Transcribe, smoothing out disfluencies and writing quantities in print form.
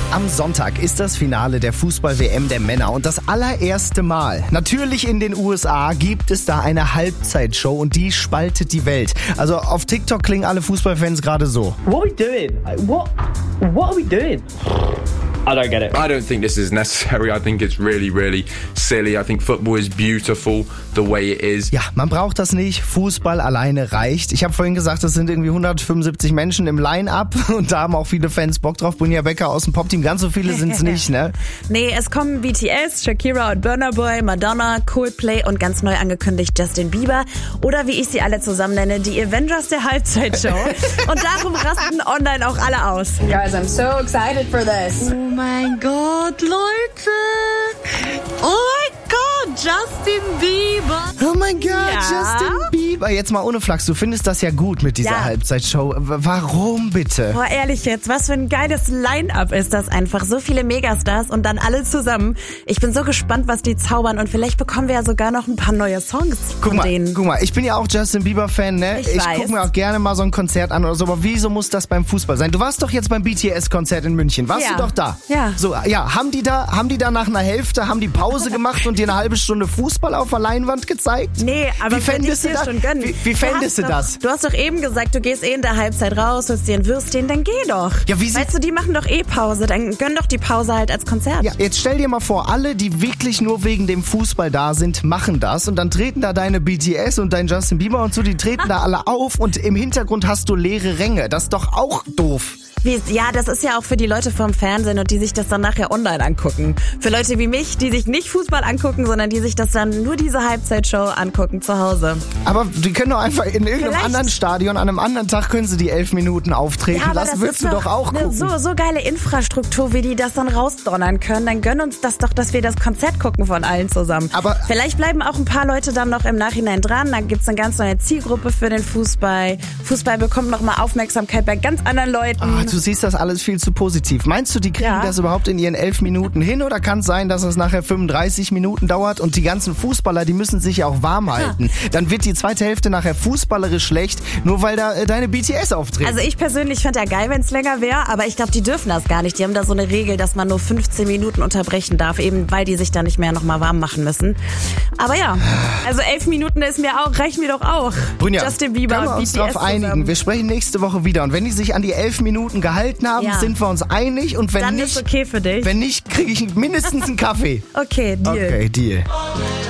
Am Sonntag ist das Finale der Fußball-WM der Männer und das allererste Mal. Natürlich in den USA gibt es da eine Halbzeitshow und die spaltet die Welt. Also auf TikTok klingen alle Fußballfans gerade so. What are we doing? What are we doing? I don't get it. I don't think this is necessary. I think it's really, really silly. I think football is beautiful the way it is. Ja, man braucht das nicht. Fußball alleine reicht. Ich habe vorhin gesagt, es sind irgendwie 175 Menschen im Line-Up und da haben auch viele Fans Bock drauf. Bunja Becker aus dem Pop-Team, ganz so viele sind es nicht, ne? Nee, es kommen BTS, Shakira und Burna Boy, Madonna, Coldplay und ganz neu angekündigt Justin Bieber. Oder wie ich sie alle zusammen nenne, die Avengers der Halbzeitshow. Und darum rasten online auch alle aus. Guys, I'm so excited for this. Oh mein Gott, Leute! Oh mein Gott, Justin Bieber! Oh mein Gott, Ja. Justin Bieber. Jetzt mal ohne Flachs, du findest das ja gut mit dieser Ja. Halbzeitshow. Warum bitte? Boah, ehrlich jetzt, was für ein geiles Line-Up ist das einfach. So viele Megastars und dann alle zusammen. Ich bin so gespannt, was die zaubern und vielleicht bekommen wir ja sogar noch ein paar neue Songs von denen. Guck mal, ich bin ja auch Justin Bieber-Fan, ne? Ich weiß. gucke mir auch gerne mal so ein Konzert an oder so, aber wieso muss das beim Fußball sein? Du warst doch jetzt beim BTS-Konzert in München, warst Ja. du doch da? Ja. So, ja, haben die da nach einer Hälfte, haben die Pause gemacht und dir eine halbe Stunde Fußball auf der Leinwand gezeigt? Nee, aber Wie fändest du dir das? schon gönnen. Wie fändest du das? Du hast doch eben gesagt, du gehst in der Halbzeit raus, holst dir ein Würstchen, dann geh doch. Ja, wie weißt du, die machen doch Pause, dann gönn doch die Pause halt als Konzert. Ja, jetzt stell dir mal vor, alle, die wirklich nur wegen dem Fußball da sind, machen das und dann treten da deine BTS und dein Justin Bieber und so, die treten da alle auf und im Hintergrund hast du leere Ränge. Das ist doch auch doof. Ja, das ist ja auch für die Leute vom Fernsehen und die sich das dann nachher online angucken. Für Leute wie mich, die sich nicht Fußball angucken, sondern die sich das dann nur diese Halbzeitshow angucken zu Hause. Aber die können doch einfach in irgendeinem Vielleicht. anderen Stadion, an einem anderen Tag können sie die 11 Minuten auftreten Ja, aber lassen. das Willst ist du doch auch gucken. so geile Infrastruktur, wie die das dann rausdonnern können. Dann gönn uns das doch, dass wir das Konzert gucken von allen zusammen. Aber- vielleicht bleiben auch ein paar Leute dann noch im Nachhinein dran. Dann gibt's eine ganz neue Zielgruppe für den Fußball. Fußball bekommt noch mal Aufmerksamkeit bei ganz anderen Leuten. Ah, du siehst das alles viel zu positiv. Meinst du, die kriegen Ja. das überhaupt in ihren 11 Minuten hin oder kann es sein, dass es nachher 35 Minuten dauert und die ganzen Fußballer, die müssen sich ja auch warm halten. Dann wird die zweite Hälfte nachher fußballerisch schlecht, nur weil da deine BTS auftreten. Also ich persönlich fände ja geil, wenn es länger wäre, aber ich glaube, die dürfen das gar nicht. Die haben da so eine Regel, dass man nur 15 Minuten unterbrechen darf, eben weil die sich da nicht mehr nochmal warm machen müssen. Aber ja, also 11 Minuten reichen mir doch auch. Brynja, Justin Bieber können wir und uns BTS darauf einigen? zusammen. Wir sprechen nächste Woche wieder und wenn die sich an die 11 Minuten gehalten haben, Ja. sind wir uns einig und wenn Dann nicht, ist okay für dich. wenn nicht, kriege ich mindestens einen Kaffee. Okay, Deal. Okay, Deal.